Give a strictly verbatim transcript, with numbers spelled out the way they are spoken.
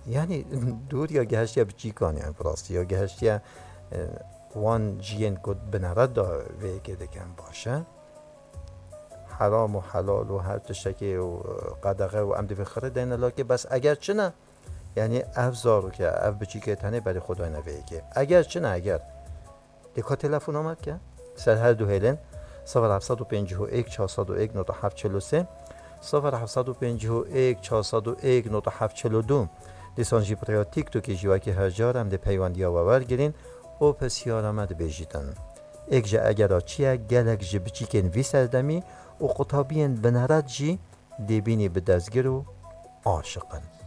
یعنی دور یا گهشتی بچی کن یعنی براستی یا گهشتی وان جین کد بنرد دا وی که دکن باشه حرام و حلال و هر تشکی و قدغه و عمد بخره دین لاکه بس اگر چه نه یعنی افزارو که اف بچی که تنه برای خدای نویه که اگر چه نه اگر دیکا تلفن آمد که سر هر دو هیلن صفر هفتصد و پنجاه و یک چهارصد و یک نود و هفت چهل و سه صفر هفتصد و پنجاه و یک چهارصد و یک نود و هفت چهل و دو دیسان جی پریا تیک توکی جیوه که هر جار هم ده پیوندی ها وور گرین او پسیار آمد بیجیدن ایک جا اگر آچیه گلک جی بچی کن وی سردمی و قطابین بنهرد جی دیبینی به دزگر و عاشقن